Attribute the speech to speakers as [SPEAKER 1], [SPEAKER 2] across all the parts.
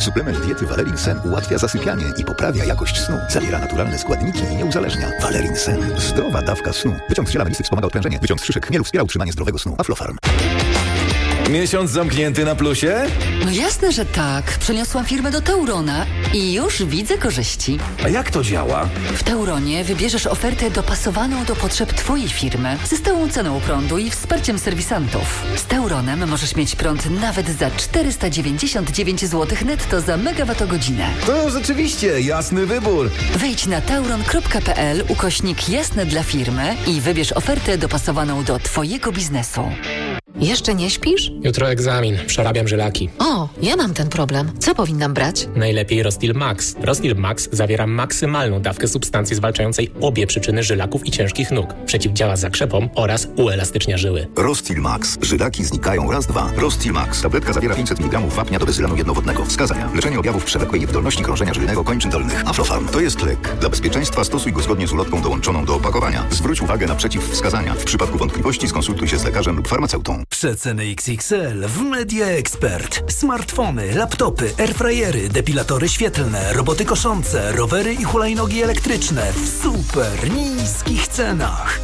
[SPEAKER 1] Suplement diety Valerin Sen ułatwia zasypianie i poprawia jakość snu. Zawiera naturalne składniki i nie uzależnia. Valerin Sen. Zdrowa dawka snu. Wyciąg z ziela melisy wspomaga odprężenie. Wyciąg z szyszek chmielu wspiera utrzymanie zdrowego snu. Aflofarm.
[SPEAKER 2] Miesiąc zamknięty na plusie?
[SPEAKER 3] No jasne, że tak. Przeniosłam firmę do Taurona i już widzę korzyści.
[SPEAKER 2] A jak to działa?
[SPEAKER 3] W Tauronie wybierzesz ofertę dopasowaną do potrzeb Twojej firmy, ze stałą ceną prądu i wsparciem serwisantów. Z Tauronem możesz mieć prąd nawet za 499 zł netto za megawattogodzinę.
[SPEAKER 2] To rzeczywiście jasny wybór.
[SPEAKER 3] Wejdź na tauron.pl/jasne dla firmy i wybierz ofertę dopasowaną do Twojego biznesu.
[SPEAKER 4] Jeszcze nie śpisz?
[SPEAKER 5] Jutro egzamin. Przerabiam żylaki.
[SPEAKER 4] O, ja mam ten problem. Co powinnam brać?
[SPEAKER 5] Najlepiej Rostil Max. Rostil Max zawiera maksymalną dawkę substancji zwalczającej obie przyczyny żylaków i ciężkich nóg. Przeciwdziała zakrzepom oraz uelastycznia żyły.
[SPEAKER 1] Rostil Max. Żylaki znikają raz, dwa. Rostil Max. Tabletka zawiera 500 mg wapnia do bezylanu jednowodnego. Wskazania. Leczenie objawów przewlekłej niewydolności krążenia żylnego kończyn dolnych. Aflofarm. To jest lek. Dla bezpieczeństwa stosuj go zgodnie z ulotką dołączoną do opakowania. Zwróć uwagę na przeciwwskazania. W przypadku wątpliwości skonsultuj się z lekarzem lub farmaceutą.
[SPEAKER 6] Przeceny XXL w Media Expert. Smartfony, laptopy, airfryery, depilatory świetlne, roboty koszące, rowery i hulajnogi elektryczne w super niskich cenach.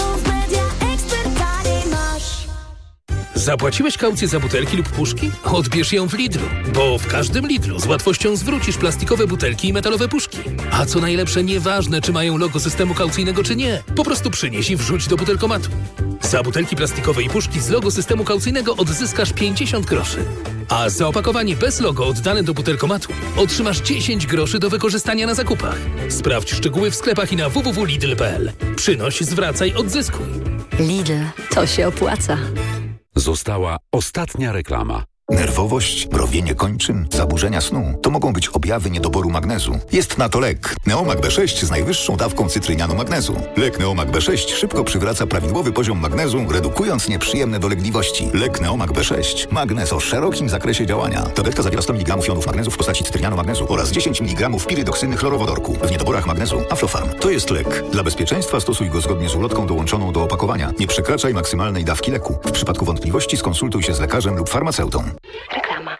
[SPEAKER 7] Zapłaciłeś kaucję za butelki lub puszki? Odbierz ją w Lidlu, bo w każdym Lidlu z łatwością zwrócisz plastikowe butelki i metalowe puszki. A co najlepsze, nieważne czy mają logo systemu kaucyjnego czy nie, po prostu przynieś i wrzuć do butelkomatu. Za butelki plastikowe i puszki z logo systemu kaucyjnego odzyskasz 50 groszy. A za opakowanie bez logo oddane do butelkomatu otrzymasz 10 groszy do wykorzystania na zakupach. Sprawdź szczegóły w sklepach i na www.lidl.pl. Przynoś, zwracaj, odzyskuj.
[SPEAKER 3] Lidl, to się opłaca.
[SPEAKER 8] Została ostatnia reklama.
[SPEAKER 1] Nerwowość, mrowienie kończyn, zaburzenia snu to mogą być objawy niedoboru magnezu. Jest na to lek. Neomag B6 z najwyższą dawką cytrynianu magnezu. Lek Neomag B6 szybko przywraca prawidłowy poziom magnezu, redukując nieprzyjemne dolegliwości. Lek Neomag B6. Magnez o szerokim zakresie działania. Tabletka zawiera 100 mg jonów magnezu w postaci cytrynianu magnezu oraz 10 mg pirydoksyny chlorowodorku. W niedoborach magnezu Aflofarm. To jest lek. Dla bezpieczeństwa stosuj go zgodnie z ulotką dołączoną do opakowania. Nie przekraczaj maksymalnej dawki leku. W przypadku wątpliwości skonsultuj się z lekarzem lub farmaceutą.
[SPEAKER 9] Reklama.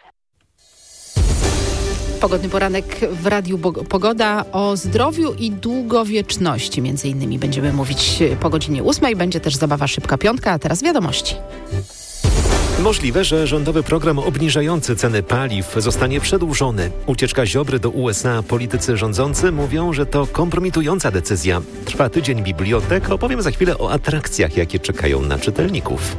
[SPEAKER 9] Pogodny poranek w Radiu Pogoda o zdrowiu i długowieczności. Między innymi będziemy mówić po godzinie 8. Będzie też zabawa Szybka Piątka, a teraz wiadomości.
[SPEAKER 10] Możliwe, że rządowy program obniżający ceny paliw zostanie przedłużony. Ucieczka Ziobry do USA. Politycy rządzący mówią, że to kompromitująca decyzja. Trwa tydzień bibliotek. Opowiem za chwilę o atrakcjach, jakie czekają na czytelników.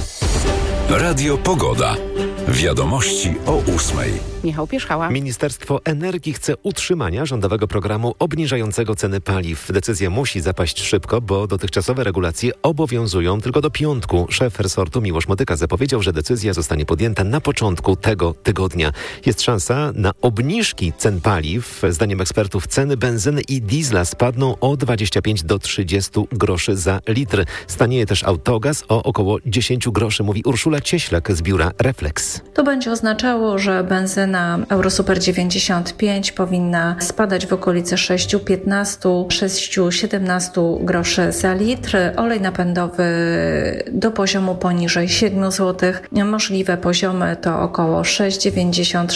[SPEAKER 8] Radio Pogoda. Wiadomości o 8.
[SPEAKER 9] Michał Pierzchała.
[SPEAKER 10] Ministerstwo Energii chce utrzymania rządowego programu obniżającego ceny paliw. Decyzja musi zapaść szybko, bo dotychczasowe regulacje obowiązują tylko do piątku. Szef resortu Miłosz Motyka zapowiedział, że decyzja zostanie podjęta na początku tego tygodnia. Jest szansa na obniżki cen paliw. Zdaniem ekspertów ceny benzyny i diesla spadną o 25 do 30 groszy za litr. Stanieje też autogaz o około 10 groszy, mówi Urszula Cieślak z biura Reflex.
[SPEAKER 11] To będzie oznaczało, że benzyna Eurosuper 95 powinna spadać w okolice 6,15, 6,17 groszy za litr. Olej napędowy do poziomu poniżej 7 zł. Możliwe poziomy to około 6,90,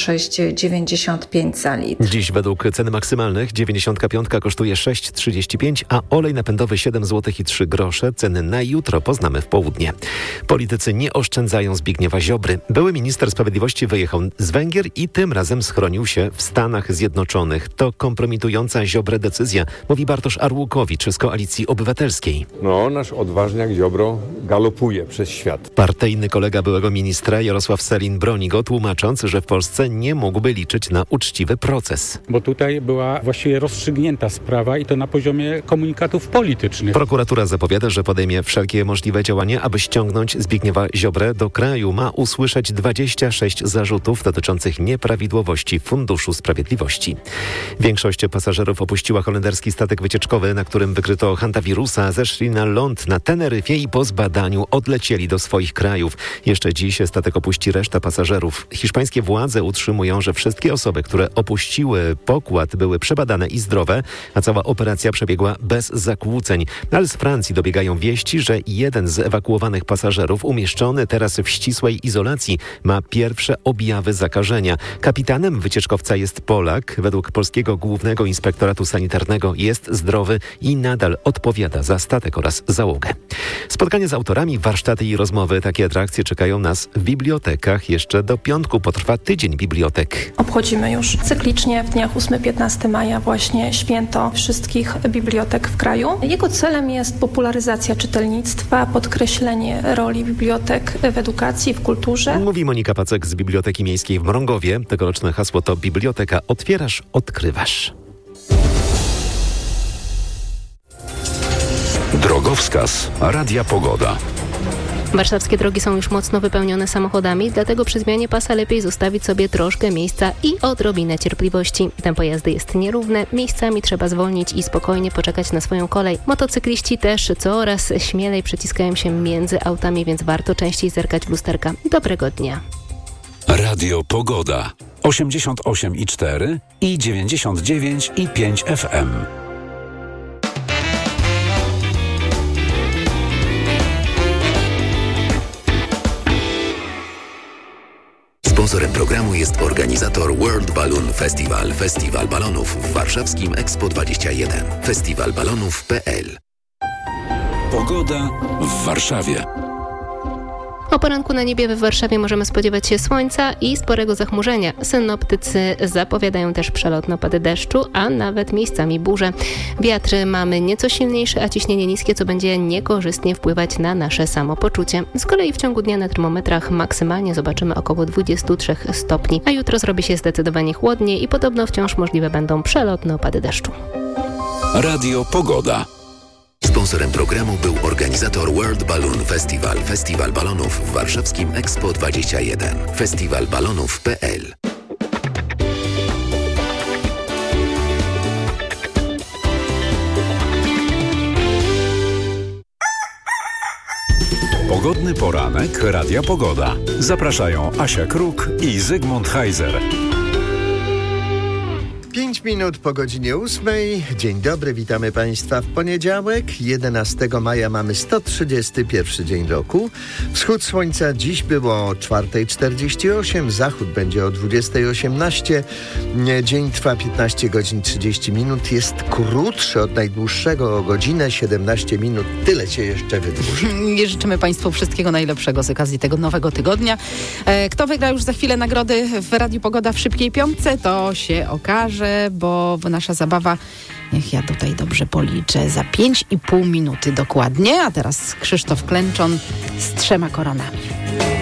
[SPEAKER 11] 6,95 za litr.
[SPEAKER 10] Dziś według ceny maksymalnych 95 kosztuje 6,35, a olej napędowy 7 zł i 3 grosze. Ceny na jutro poznamy w południe. Politycy nie oszczędzają Zbigniewa Ziobry. Były minister sprawiedliwości wyjechał z Węgier i tym razem schronił się w Stanach Zjednoczonych. To kompromitująca Ziobrę decyzja, mówi Bartosz Arłukowicz z Koalicji Obywatelskiej.
[SPEAKER 12] Nasz odważniak Ziobro galopuje przez świat.
[SPEAKER 10] Partyjny kolega byłego ministra Jarosław Sellin broni go, tłumacząc, że w Polsce nie mógłby liczyć na uczciwy proces.
[SPEAKER 13] Bo tutaj była właściwie rozstrzygnięta sprawa i to na poziomie komunikatów politycznych.
[SPEAKER 10] Prokuratura zapowiada, że podejmie wszelkie możliwe działania, aby ściągnąć Zbigniewa Ziobrę do kraju. Ma usłyszeć 26 zarzutów dotyczących nieprawidłowości Funduszu Sprawiedliwości. Większość pasażerów opuściła holenderski statek wycieczkowy, na którym wykryto hantawirusa. Zeszli na ląd na Teneryfie i po zbadaniu odlecieli do swoich krajów. Jeszcze dziś statek opuści reszta pasażerów. Hiszpańskie władze utrzymują, że wszystkie osoby, które opuściły pokład, były przebadane i zdrowe, a cała operacja przebiegła bez zakłóceń. Ale z Francji dobiegają wieści, że jeden z ewakuowanych pasażerów umieszczony teraz w ścisłej izolacji ma pierwsze objawy zakażenia. Kapitanem wycieczkowca jest Polak. Według polskiego Głównego Inspektoratu Sanitarnego jest zdrowy i nadal odpowiada za statek oraz załogę. Spotkanie z autorami, warsztaty i rozmowy. Takie atrakcje czekają nas w bibliotekach. Jeszcze do piątku potrwa tydzień bibliotek.
[SPEAKER 14] Obchodzimy już cyklicznie w dniach 8-15 maja właśnie święto wszystkich bibliotek w kraju. Jego celem jest popularyzacja czytelnictwa, podkreślenie roli bibliotek w edukacji, w kulturze.
[SPEAKER 10] Mówi Monika Pacek z Biblioteki Miejskiej w Mrągowie. Tegoroczne hasło to Biblioteka otwierasz, odkrywasz.
[SPEAKER 8] Drogowskaz Radia Pogoda.
[SPEAKER 15] Warszawskie drogi są już mocno wypełnione samochodami, dlatego przy zmianie pasa lepiej zostawić sobie troszkę miejsca i odrobinę cierpliwości. Tempo jazdy jest nierówne, miejscami trzeba zwolnić i spokojnie poczekać na swoją kolej. Motocykliści też coraz śmielej przeciskają się między autami, więc warto częściej zerkać w lusterka. Dobrego dnia.
[SPEAKER 8] Radio Pogoda 88,4 i 99,5 FM.
[SPEAKER 16] Sponsorem programu jest organizator World Balloon Festival. Festiwal balonów w warszawskim Expo 21. Festiwalbalonów.pl.
[SPEAKER 8] Pogoda w Warszawie.
[SPEAKER 15] O poranku na niebie w Warszawie możemy spodziewać się słońca i sporego zachmurzenia. Synoptycy zapowiadają też przelotne opady deszczu, a nawet miejscami burze. Wiatry mamy nieco silniejsze, a ciśnienie niskie, co będzie niekorzystnie wpływać na nasze samopoczucie. Z kolei w ciągu dnia na termometrach maksymalnie zobaczymy około 23 stopni, a jutro zrobi się zdecydowanie chłodniej i podobno wciąż możliwe będą przelotne opady deszczu.
[SPEAKER 8] Radio Pogoda.
[SPEAKER 16] Sponsorem programu był organizator World Balloon Festival. Festiwal balonów w warszawskim Expo 21. Festiwalbalonów.pl.
[SPEAKER 8] Pogodny poranek Radia Pogoda. Zapraszają Asia Kruk i Zygmunt Heiser.
[SPEAKER 17] 5 minut po godzinie 8. Dzień dobry, witamy Państwa w poniedziałek. 11 maja mamy 131 dzień roku. Wschód słońca dziś było o 4:48, zachód będzie o 20:18. Dzień trwa 15 godzin 30 minut. Jest krótszy od najdłuższego o godzinę 17 minut. Tyle się jeszcze wydłuży.
[SPEAKER 9] I życzymy Państwu wszystkiego najlepszego z okazji tego nowego tygodnia. Kto wygra już za chwilę nagrody w Radiu Pogoda w Szybkiej Piątce, to się okaże, bo nasza zabawa, niech ja tutaj dobrze policzę, za 5,5 minuty dokładnie. A teraz Krzysztof Klęczon z 3 koronami.